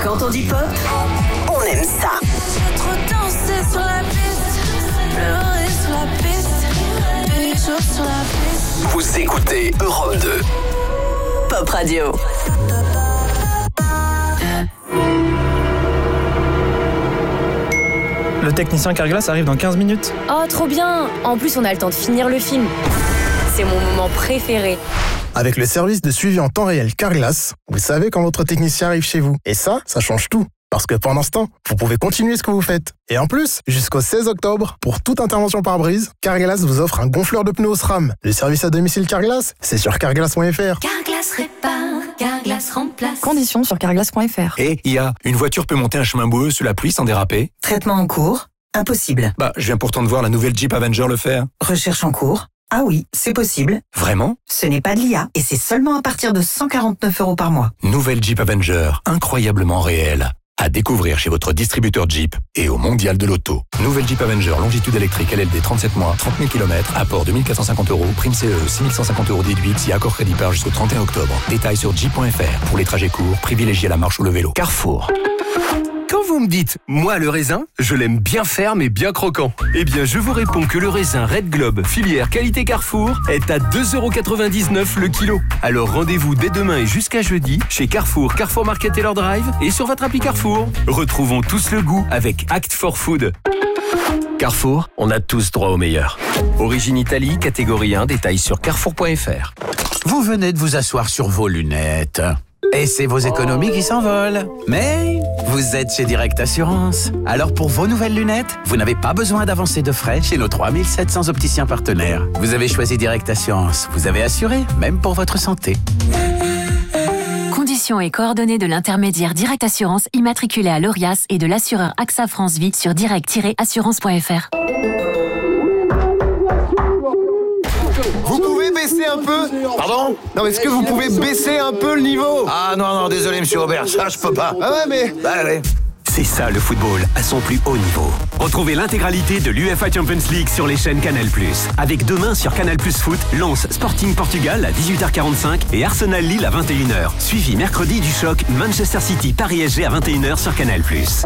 Quand on dit pop, on aime ça. J'ai trop dansé sur la piste, pleuré sur la piste, des choses sur la piste. Vous écoutez Europe 2. Pop Radio. Le technicien Carglass arrive dans 15 minutes. Oh, trop bien! En plus, on a le temps de finir le film. C'est mon moment préféré. Avec le service de suivi en temps réel Carglass, vous savez quand votre technicien arrive chez vous. Et ça change tout. Parce que pendant ce temps, vous pouvez continuer ce que vous faiite. Et en plus, jusqu'au 16 octobre, pour toute intervention par brise, Carglass vous offre un gonfleur de pneus au SRAM. Le service à domicile Carglass, c'est sur carglass.fr. Carglass répare, Carglass remplace. Conditions sur carglass.fr. Et une voiture peut monter un chemin boueux sous la pluie sans déraper? Traitement en cours, impossible. Je viens pourtant de voir la nouvelle Jeep Avenger le faire. Recherche en cours. Ah oui, c'est possible. Vraiment? Ce n'est pas de l'IA et c'est seulement à partir de 149 € par mois. Nouvelle Jeep Avenger, incroyablement réelle. À découvrir chez votre distributeur Jeep et au Mondial de l'Auto. Nouvelle Jeep Avenger, longitude électrique LLD 37 mois, 30 000 km, apport 2450 €, prime CE, 6150 € déduite si accord crédit par jusqu'au 31 octobre. Détails sur jeep.fr. Pour les trajets courts, privilégiez la marche ou le vélo. Carrefour. Quand vous me dites « moi le raisin, je l'aime bien ferme et bien croquant », eh bien je vous réponds que le raisin Red Globe, filière qualité Carrefour, est à 2,99 € le kilo. Alors rendez-vous dès demain et jusqu'à jeudi chez Carrefour, Carrefour Market Taylor Drive et sur votre appli Carrefour. Retrouvons tous le goût avec Act for Food. Carrefour, on a tous droit au meilleur. Origine Italie, catégorie 1, détails sur carrefour.fr. Vous venez de vous asseoir sur vos lunettes. Et c'est vos économies qui s'envolent. Mais vous êtes chez Direct Assurance. Alors pour vos nouvelles lunettes, vous n'avez pas besoin d'avancer de frais chez nos 3700 opticiens partenaires. Vous avez choisi Direct Assurance. Vous avez assuré, même pour votre santé. Conditions et coordonnées de l'intermédiaire Direct Assurance immatriculé à l'ORIAS et de l'assureur AXA France Vie sur direct-assurance.fr. Vous pouvez baisser un peu? Pardon? Non, mais est-ce que vous pouvez baisser un peu le niveau? Ah non, désolé monsieur Robert, ça je peux pas. Ah ouais, mais... Allez. C'est ça le football à son plus haut niveau. Retrouvez l'intégralité de l'UEFA Champions League sur les chaînes Canal+. Avec demain sur Canal+ Foot, Lens Sporting Portugal à 18h45 et Arsenal Lille à 21h. Suivi mercredi du choc Manchester City Paris SG à 21h sur Canal+.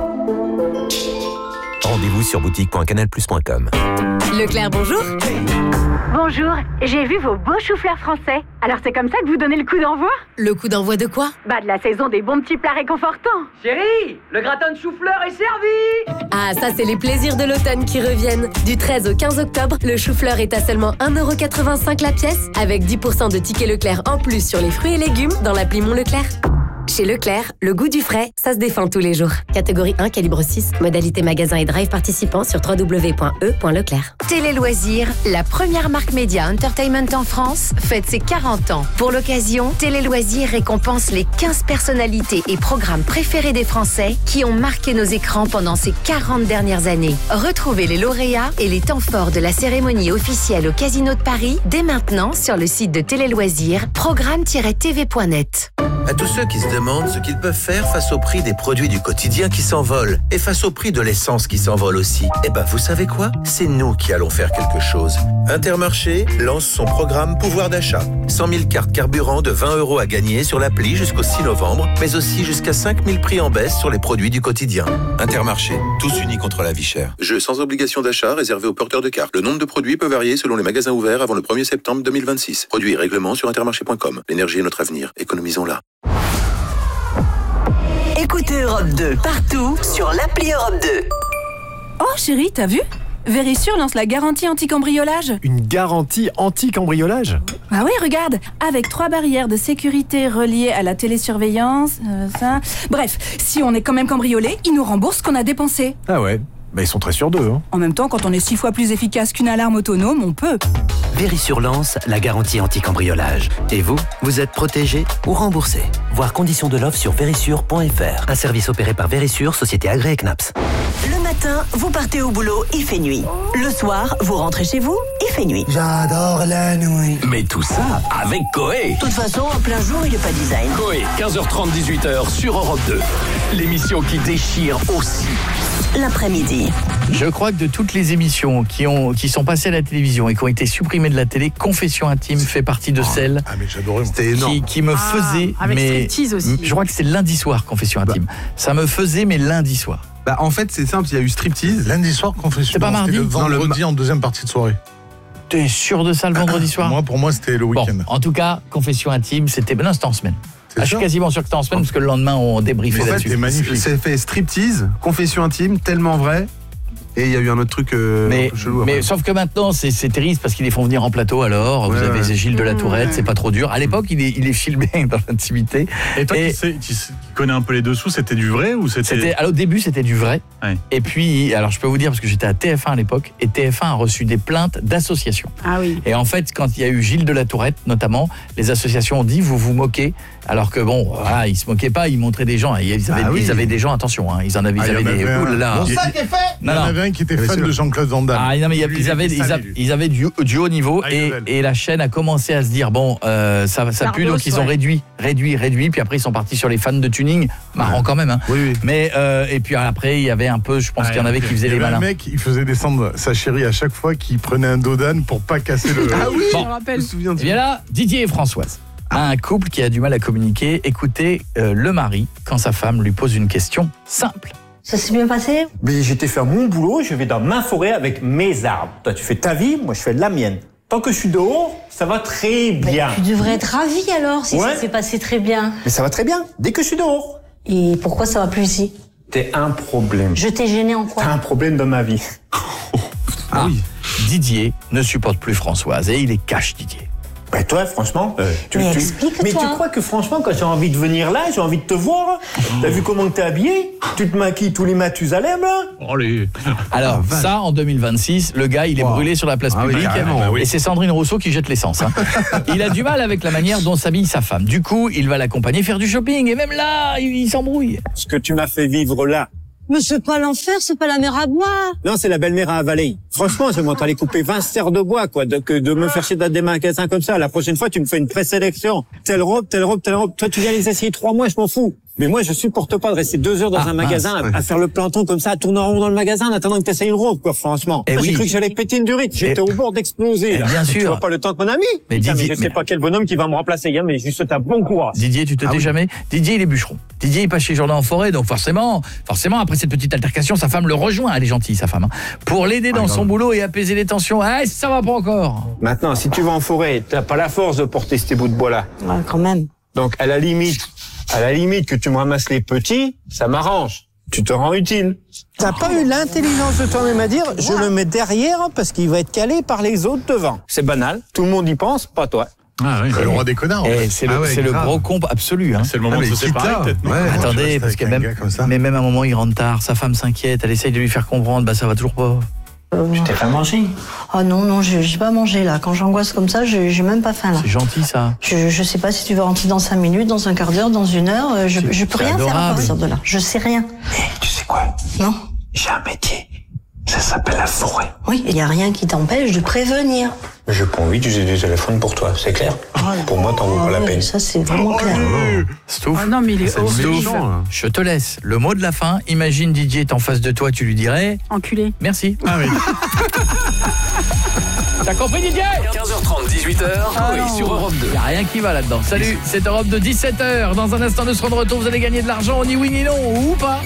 Rendez-vous sur boutique.canalplus.com. Leclerc, bonjour. Bonjour, j'ai vu vos beaux choux-fleurs français. Alors c'est comme ça que vous donnez le coup d'envoi? Le coup d'envoi de quoi? De la saison des bons petits plats réconfortants. Chérie, le gratin de chou-fleur est servi! Ah, ça c'est les plaisirs de l'automne qui reviennent. Du 13 au 15 octobre, le chou-fleur est à seulement 1,85 € la pièce, avec 10% de tickets Leclerc en plus sur les fruits et légumes dans l'appli Mon Leclerc. Chez Leclerc, le goût du frais, ça se défend tous les jours. Catégorie 1, calibre 6, modalité magasin et drive participant sur www.e.leclerc. Télé Loisirs, la première marque média entertainment en France, fête ses 40 ans. Pour l'occasion, Télé Loisirs récompense les 15 personnalités et programmes préférés des Français qui ont marqué nos écrans pendant ces 40 dernières années. Retrouvez les lauréats et les temps forts de la cérémonie officielle au Casino de Paris dès maintenant sur le site de Télé Loisirs, programme-tv.net. À tous ceux qui se demandent ce qu'ils peuvent faire face au prix des produits du quotidien qui s'envolent et face au prix de l'essence qui s'envole aussi, vous savez quoi? C'est nous qui allons faire quelque chose. Intermarché lance son programme pouvoir d'achat. 100 000 cartes carburant de 20 € à gagner sur l'appli jusqu'au 6 novembre, mais aussi jusqu'à 5 000 prix en baisse sur les produits du quotidien. Intermarché, tous unis contre la vie chère. Jeu sans obligation d'achat réservé aux porteurs de cartes. Le nombre de produits peut varier selon les magasins ouverts avant le 1er septembre 2026. Produits et règlements sur intermarché.com. L'énergie est notre avenir. Économisons-la. Écoutez Europe 2 partout sur l'appli Europe 2. Oh chérie, t'as vu? Vérissure lance la garantie anti-cambriolage. Une garantie anti-cambriolage? Ah oui, regarde, avec 3 barrières de sécurité reliées à la télésurveillance, Bref, si on est quand même cambriolé, ils nous remboursent ce qu'on a dépensé. Ah ouais, ils sont très sûrs d'eux. En même temps, quand on est 6 fois plus efficace qu'une alarme autonome, on peut. Vérissure lance la garantie anti-cambriolage. Et vous êtes protégé ou remboursé. Voir conditions de l'offre sur vérissure.fr. Un service opéré par Vérissure, société agréée CNAPS. Le matin, vous partez au boulot, il fait nuit. Le soir, vous rentrez chez vous, il fait nuit. J'adore la nuit. Mais tout ça avec Coé. De toute façon, en plein jour, il n'est pas design. Coé, 15h30, 18h sur Europe 2. L'émission qui déchire aussi. l'après-midi. Je crois que de toutes les émissions qui sont passées à la télévision et qui ont été supprimées de la télé, Confession intime fait partie de celles mais j'adorais, c'était énorme. Qui me faisait... avec striptease aussi. Je crois que c'est lundi soir, Confession intime. Ça me faisait, mais lundi soir. Bah, en fait, c'est simple, il y a eu striptease. Lundi soir, Confession. C'est pas mardi? Le vendredi en deuxième partie de soirée. T'es sûr de ça le vendredi soir? Pour moi, c'était le week-end. Bon, en tout cas, Confession intime, c'était... Non, c'était en semaine. Je suis quasiment sûr que c'était en semaine, parce que le lendemain, on débriefait là-dessus. C'était magnifique. C'est fait striptease, Confession intime, tellement vrai. Et il y a eu un autre truc chelou. Mais sauf que maintenant, c'est triste parce qu'ils les font venir en plateau alors. Vous avez Gilles de la Tourette, c'est pas trop dur. À l'époque, il est filmé dans l'intimité. Et toi qui connais un peu les dessous, c'était du vrai ou c'était... Au début, c'était du vrai. Ouais. Et puis, alors je peux vous dire, parce que j'étais à TF1 à l'époque, et TF1 a reçu des plaintes d'associations. Ah oui. Et en fait, quand il y a eu Gilles de la Tourette, notamment, les associations ont dit, vous vous moquez. Alors que bon, voilà, ils se moquaient pas, ils montraient des gens. Ils avaient des gens, attention, hein, ils avaient des... Bon, ça qui est fait. Il y en avait un qui était fan de Jean-Claude Van Damme. Ah non, mais ils avaient du haut niveau et la chaîne a commencé à se dire bon, ça pue, donc ils ont réduit, puis après ils sont partis sur les fans de tuning, marrant quand même. Hein. Oui. Mais et puis après il y avait un peu, je pense qu'il y en avait qui faisaient les malins. Le mec, il faisait descendre sa chérie à chaque fois qu'il prenait un dos d'âne pour pas casser le. Ah oui, bon, je me rappelle. Et bien là, Didier et Françoise. Un couple qui a du mal à communiquer. Écoutez le mari quand sa femme lui pose une question simple. Ça s'est bien passé? Mais j'étais faire mon boulot, je vais dans ma forêt avec mes arbres. Toi, tu fais ta vie, moi je fais la mienne. Tant que je suis dehors, ça va très bien. Tu devrais être ravi alors, si ça s'est passé très bien. Mais ça va très bien, dès que je suis dehors. Et pourquoi ça va plus ici? T'es un problème. Je t'ai gêné en quoi? T'as un problème dans ma vie. Oui. Didier ne supporte plus Françoise et il est cash, Didier. Ben toi, franchement, explique-toi. Mais tu crois que franchement, quand j'ai envie de venir là, j'ai envie de te voir. T'as vu comment t'es habillé? Tu te maquilles tous les Mathusalem là? Alors ça, en 2026, le gars, il est brûlé sur la place publique et c'est Sandrine Rousseau qui jette l'essence. Hein. Il a du mal avec la manière dont s'habille sa femme. Du coup, il va l'accompagner faire du shopping et même là, il s'embrouille. Ce que tu m'as fait vivre là. Mais c'est pas l'enfer, c'est pas la mer à boire. Non, c'est la belle-mère à avaler. Franchement, j'aimerais t'aller couper 20 serres de bois, quoi, que de me faire chier dans des magasins comme ça. La prochaine fois, tu me fais une présélection. Telle robe. Toi, tu viens les essayer 3 mois, je m'en fous. Mais moi, je supporte pas de rester 2 heures dans un magasin à faire le planton comme ça, à tourner en rond dans le magasin en attendant que t'essayes une robe, quoi, franchement. J'ai cru que j'allais péter une durite. J'étais au bord d'exploser. Bien sûr. Tu vois pas le temps de mon ami? Mais je sais pas quel bonhomme qui va me remplacer, gars, mais juste t'as bon courage. Didier, tu te tais jamais? Didier, il est bûcheron. Didier, il passe chez Jourdain en forêt, donc forcément, après cette petite altercation, sa femme le rejoint. Elle est gentille, sa femme. Hein, pour l'aider dans son boulot et apaiser les tensions. Ah, ça va pas encore. Maintenant, si tu vas en forêt, t'as pas la force de porter ces bouts de bois-là. Ouais, quand même. Donc, à la limite que tu me ramasses les petits, ça m'arrange. Tu te rends utile. T'as pas eu l'intelligence de toi-même à dire, je le mets derrière parce qu'il va être calé par les autres devant. C'est banal. Tout le monde y pense, pas toi. Ah oui, c'est le roi des connards. C'est le gros comp absolu. Hein. C'est le moment de se séparer, peut-être. Attendez, parce que même à un moment, il rentre tard. Sa femme s'inquiète. Elle essaye de lui faire comprendre. Ça va toujours pas. Tu t'es pas mangé? Oh non, j'ai pas mangé là. Quand j'angoisse comme ça, j'ai même pas faim là. C'est gentil ça. Je sais pas si tu veux rentrer dans 5 minutes, dans un quart d'heure, dans 1 heure. Je peux rien faire à partir de là. Je sais rien. Tu sais quoi? Non. J'ai un métier. Ça s'appelle la forêt. Oui, il y a rien qui t'empêche de prévenir. J'ai pas envie d'user des téléphones pour toi, c'est clair? Pour moi, t'en vaut pas la peine. Ça, c'est vraiment clair. Stouff. Non, mais il est horrible. Je te laisse. Le mot de la fin. Imagine Didier est en face de toi, tu lui dirais... Enculé. Merci. Ah oui. T'as compris, Didier? 15h30, 18h, sur Europe 2. Il n'y a rien qui va là-dedans. Salut, c'est Europe de 17h. Dans un instant, nous serons de retour. Vous allez gagner de l'argent. On y oui ni non ou pas?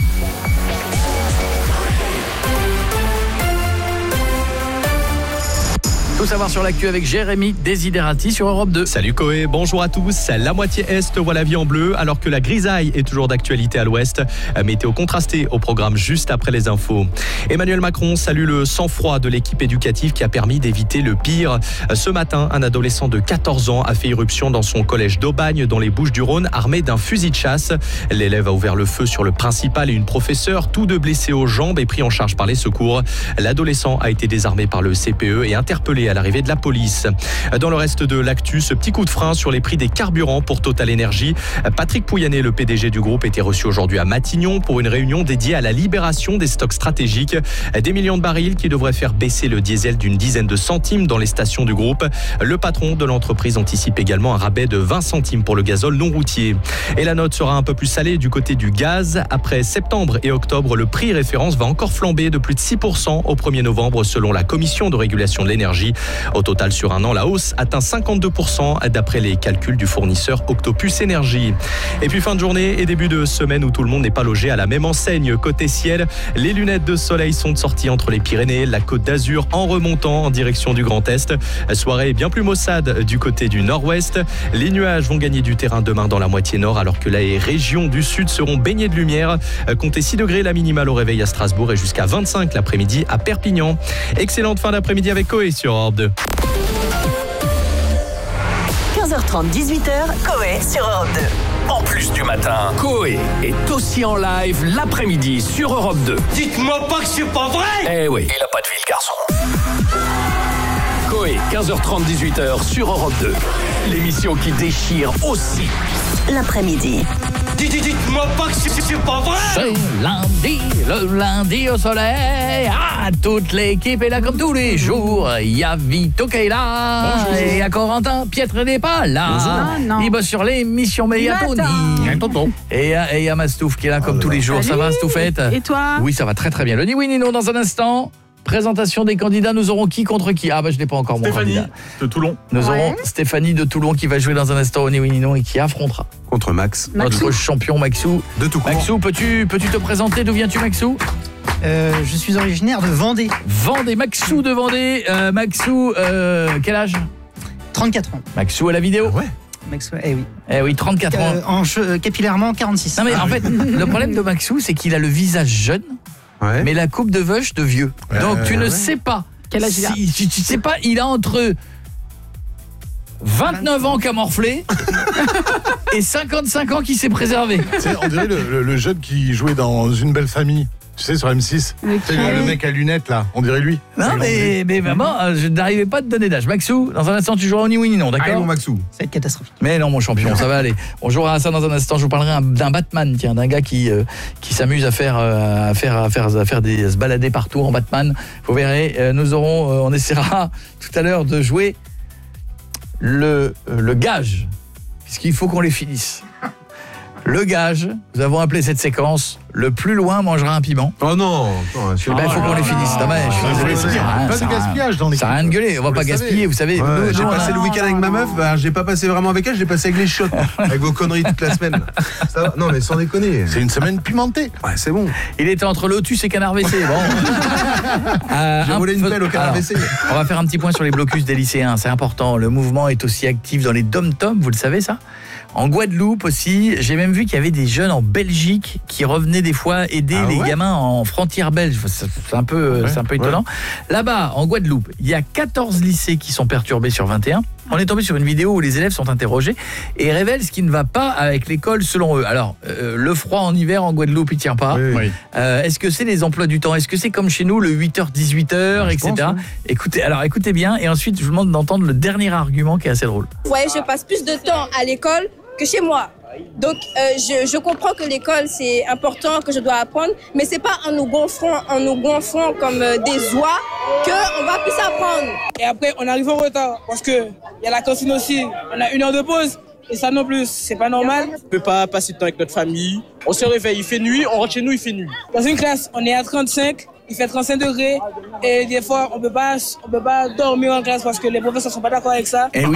Tout savoir sur l'actu avec Jérémy Desiderati sur Europe 2. Salut Koé, bonjour à tous. La moitié est voit la vie en bleu alors que la grisaille est toujours d'actualité à l'ouest. Météo contrastée au programme juste après les infos. Emmanuel Macron salue le sang-froid de l'équipe éducative qui a permis d'éviter le pire. Ce matin, un adolescent de 14 ans a fait irruption dans son collège d'Aubagne dans les Bouches-du-Rhône armé d'un fusil de chasse. L'élève a ouvert le feu sur le principal et une professeure, tous deux blessés aux jambes et pris en charge par les secours. L'adolescent a été désarmé par le CPE et interpellé à l'arrivée de la police. Dans le reste de l'actu, ce petit coup de frein sur les prix des carburants pour Total Energy. Patrick Pouyanné, le PDG du groupe, était reçu aujourd'hui à Matignon pour une réunion dédiée à la libération des stocks stratégiques. Des millions de barils qui devraient faire baisser le diesel d'une dizaine de centimes dans les stations du groupe. Le patron de l'entreprise anticipe également un rabais de 20 centimes pour le gazole non routier. Et la note sera un peu plus salée du côté du gaz. Après septembre et octobre, le prix référence va encore flamber de plus de 6% au 1er novembre selon la Commission de régulation de l'énergie. Au total, sur un an, la hausse atteint 52% d'après les calculs du fournisseur Octopus Énergie. Et puis fin de journée et début de semaine où tout le monde n'est pas logé à la même enseigne. Côté ciel, les lunettes de soleil sont sorties entre les Pyrénées, la Côte d'Azur en remontant en direction du Grand Est. Soirée bien plus maussade du côté du nord-ouest. Les nuages vont gagner du terrain demain dans la moitié nord alors que les régions du sud seront baignées de lumière. Comptez 6 degrés la minimale au réveil à Strasbourg et jusqu'à 25 l'après-midi à Perpignan. Excellente fin d'après-midi avec Coé sur Europe 2. 15h30, 18h, Coé sur Europe 2. En plus du matin, Coé est aussi en live l'après-midi sur Europe 2. Dites-moi pas que c'est pas vrai. Eh oui, il a pas de vie le garçon. Coé, 15h30, 18h sur Europe 2. L'émission qui déchire aussi l'après-midi. Dites-moi pas que c'est pas vrai. C'est lundi, le lundi au soleil. Ah, toute l'équipe est là comme tous les jours. Il y a Vito qui est là. Bonjour. Et il y a Corentin, Pietre n'est pas là. Non. Il bosse sur l'émission, mais il y a Tony. Et il y a Mastouf qui est là comme tous les jours. Salut. Ça va, Stouffette? Et toi? Oui, ça va très très bien. Le ni oui ni non dans un instant. Présentation des candidats, nous aurons qui contre qui? Ah bah je n'ai pas encore mon candidat. De Toulon. Nous aurons Stéphanie de Toulon qui va jouer dans un instant au ni oui ni non et qui affrontera Contre Max. notre champion Maxou. De tout court. Maxou, peux-tu te présenter? D'où viens-tu, Maxou? Je suis originaire de Vendée. Vendée, Maxou de Vendée. Maxou, quel âge? 34 ans. Maxou à la vidéo? Ouais. Maxou, oui. Eh oui, 34 ans. Capillairement, 46. Non mais en fait, le problème de Maxou, c'est qu'il a le visage jeune, mais la coupe de veuche de vieux. Donc tu ne sais pas. Quel âge il a? Tu sais pas, il a entre 29 ans qu'a morflé et 55 ans qui s'est préservé. On dirait le jeune qui jouait dans Une belle famille. Tu sais, sur M6. C'est le mec à lunettes, là. On dirait lui. Non, mais vraiment, je n'arrivais pas à te donner d'âge. Maxou, dans un instant, tu joueras au ni oui ni non, d'accord? Allez, mon Maxou. Ça va être catastrophique. Mais non, mon champion, ça va aller. On jouera à ça dans un instant. Je vous parlerai d'un Batman, tiens, d'un gars qui s'amuse à se balader partout en Batman. Vous verrez, on essaiera tout à l'heure de jouer le gage, puisqu'il faut qu'on les finisse. Le gage, nous avons appelé cette séquence le plus loin mangera un piment. Oh non, il faut qu'on les finisse. Dommage. Je suis désolé. Pas de gaspillage dans les. Ça n'a rien de gueuler. On va pas gaspiller, vous savez. J'ai passé le week-end avec ma meuf. J'ai pas passé vraiment avec elle. J'ai passé avec les chiottes, avec vos conneries toute la semaine. Ça va. Non mais sans déconner. C'est une semaine pimentée. Ouais, c'est bon. Il était entre Lotus et Canard WC. Bon. J'ai volé une pelle au Canard WC. On va faire un petit point sur les blocus des lycéens. C'est important. Le mouvement est aussi actif dans les dom-toms. Vous le savez ça? En Guadeloupe aussi, j'ai même vu qu'il y avait des jeunes en Belgique qui revenaient des fois aider les gamins en frontière belge. C'est un peu étonnant. Là-bas, en Guadeloupe, il y a 14 lycées qui sont perturbés sur 21. On est tombé sur une vidéo où les élèves sont interrogés et révèlent ce qui ne va pas avec l'école selon eux. Alors, le froid en hiver en Guadeloupe, il tient pas. Oui. Est-ce que c'est les emplois du temps? Est-ce que c'est comme chez nous, le 8h-18h, etc. pense, Écoutez bien, et ensuite, je vous demande d'entendre le dernier argument qui est assez drôle. Ouais, je passe plus de temps à l'école que chez moi. Donc, je comprends que l'école, c'est important, que je dois apprendre, mais c'est pas en nous gonflant comme des oies qu'on va plus apprendre. Et après, on arrive en retard, parce que il y a la cantine aussi. On a 1 heure de pause, et ça non plus, c'est pas normal. On peut pas passer de temps avec notre famille. On se réveille, il fait nuit, on rentre chez nous, il fait nuit. Dans une classe, on est à 35, il fait 35 degrés, et des fois, on peut pas dormir en classe parce que les professeurs sont pas d'accord avec ça. Mais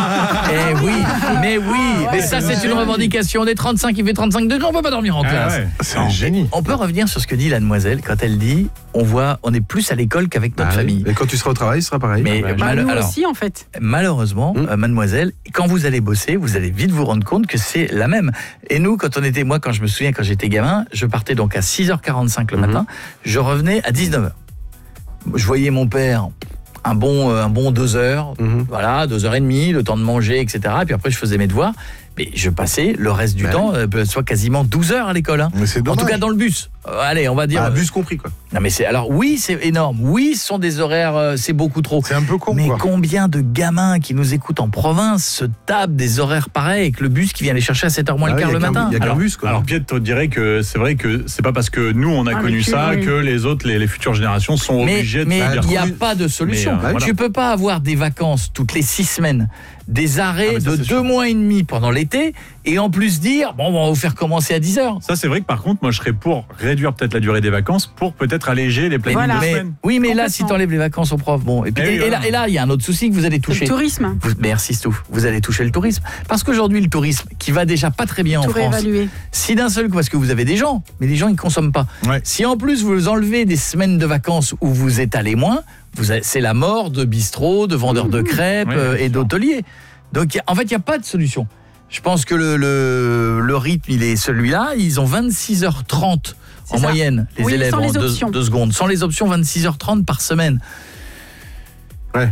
ça c'est une revendication. On est 35, il fait 35 degrés, on peut pas dormir en classe. C'est un génie. On peut revenir sur ce que dit la demoiselle quand elle dit on est plus à l'école qu'avec notre famille. Et quand tu seras au travail, ce sera pareil. Mais nous aussi en fait. Malheureusement, mademoiselle, quand vous allez bosser, vous allez vite vous rendre compte que c'est la même. Et nous, quand je me souviens quand j'étais gamin, je partais donc à 6h45 le matin, je revenais à 19h. Je voyais mon père un bon 2 heures, voilà, 2h30, le temps de manger, etc. Et puis après, je faisais mes devoirs. Mais je passais le reste du temps, soit quasiment 12 heures à l'école. Mais c'est en dommage. tout cas dans le bus. allez, on va dire bus compris quoi. Non mais c'est énorme. Oui, ce sont des horaires c'est beaucoup trop. C'est un peu con. Mais quoi. combien de gamins qui nous écoutent en province se tapent des horaires pareils avec le bus qui vient les chercher à 7h moins le quart le matin. Alors, bus, quoi. Alors Piet te dirait que c'est vrai que c'est pas parce que nous on a connu ça que les autres les futures générations sont obligées de faire. Mais il n'y a pas de solution. Tu peux pas avoir des vacances toutes les 6 semaines, des arrêts de 2 mois et demi pendant l'été et en plus dire bon on va vous faire commencer à 10h. Ça c'est vrai que par contre moi je serais pour réduire peut-être la durée des vacances pour peut-être alléger les plannings de semaine. Oui mais là si t'enlèves les vacances aux profs et là il y a un autre souci que vous allez toucher. Le tourisme. Merci Stouff, vous allez toucher le tourisme parce qu'aujourd'hui le tourisme qui va déjà pas très bien en France. Si d'un seul coup parce que vous avez des gens mais les gens ils consomment pas. Ouais. Si en plus vous enlevez des semaines de vacances où vous étalez moins, c'est la mort de bistrots, de vendeurs de crêpes et d'hôteliers. Donc en fait, il n'y a pas de solution. Je pense que le rythme, il est celui-là. Ils ont 26h30 en moyenne, les élèves en 2 secondes. Sans les options, 26h30 par semaine. Ouais.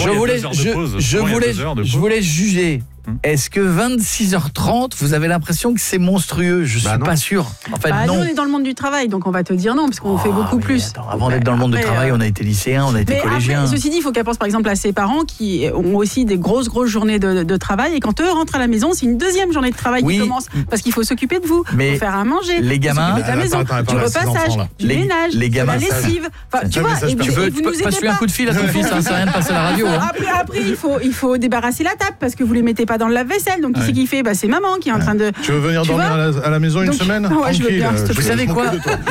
Je voulais juger. Est-ce que 26h30, vous avez l'impression que c'est monstrueux? Je suis pas sûr. En fait, non. Nous, on est dans le monde du travail, donc on va te dire non, parce qu'on fait beaucoup plus. Attends, avant d'être dans le monde du travail, on a été lycéen, on a été collégien. Après, ceci dit, il faut qu'elle pense par exemple à ses parents qui ont aussi des grosses journées de travail, et quand eux rentrent à la maison, c'est une deuxième journée de travail qui commence, parce qu'il faut s'occuper de vous, il faut faire à manger, les gamins, de la maison, du repassage, du ménage, de la lessive. Enfin, tu vois, tu peux passer un coup de fil à ton fils, ça sert à rien de passer à la radio. Après, il faut débarrasser la table, parce que vous les mettez pas dans le lave-vaisselle, donc qui c'est qui fait? C'est maman qui est en train de... Tu veux venir dormir à la maison une semaine? Ouais, je veux bien. Vous savez quoi?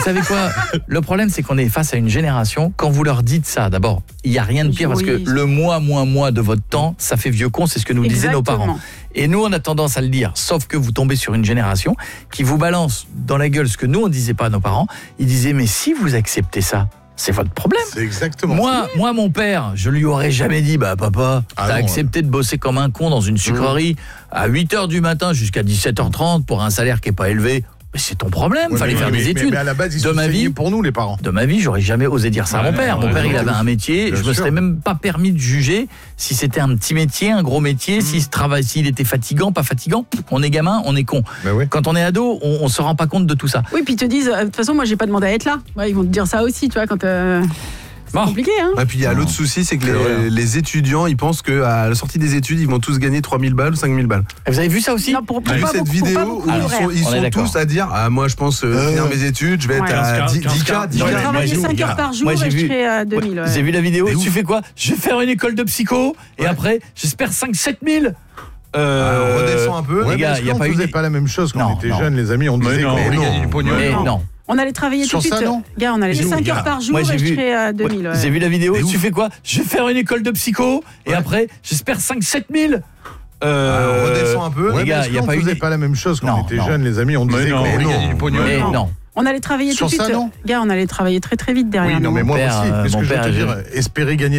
Le problème, c'est qu'on est face à une génération, quand vous leur dites ça, d'abord, il n'y a rien de pire, parce que le mois de votre temps, ça fait vieux con, c'est ce que nous disaient nos parents. Et nous, on a tendance à le dire, sauf que vous tombez sur une génération qui vous balance dans la gueule ce que nous, on ne disait pas à nos parents. Ils disaient, mais si vous acceptez ça, c'est votre problème. C'est exactement moi, mon père, je lui aurais jamais dit, papa, t'as accepté de bosser comme un con dans une sucrerie à 8h du matin jusqu'à 17h30 pour un salaire qui est pas élevé. Mais c'est ton problème, fallait faire des études. Mais à la base, ils sont saignés pour nous, les parents. De ma vie, j'aurais jamais osé dire ça à mon père. Mon père, il avait un métier, je me serais même pas permis de juger si c'était un petit métier, un gros métier, s'il était fatigant, pas fatigant. On est gamin, on est con. Quand on est ado, on se rend pas compte de tout ça. Oui, puis ils te disent, de toute façon, moi, j'ai pas demandé à être là. Ils vont te dire ça aussi, tu vois, quand... C'est compliqué, hein. Et puis il y a l'autre souci, c'est que les étudiants, ils pensent qu'à la sortie des études, ils vont tous gagner 3000 balles ou 5000 balles. Et vous avez vu ça aussi? J'ai vu cette vidéo où ils sont tous à dire moi je pense finir mes études, je vais être à 10K. Je vais travailler 5 heures par jour et je serai à 2000. Vous avez vu la vidéo? Tu fais quoi? Je vais faire une école de psycho et après, j'espère 5-7 000. On redescend un peu. Les gars, on faisait pas la même chose quand on était jeunes, les amis. On disait qu'on gagnait du pognon. Non. On allait travailler tout de suite. Gars, on allait 5 heures par jour et je serai à 2000. Vous avez vu la vidéo? Tu fais quoi? Je vais faire une école de psycho et après, j'espère 5-7 000. On redescend un peu. Les gars, on faisait pas la même chose quand on était jeunes, les amis. On disait qu'on gagnait du pognon. Non. On allait travailler tout de suite. Gars, on allait travailler très très vite derrière. Oui, non, mais moi aussi. Qu'est-ce que je veux te dire? Espérer gagner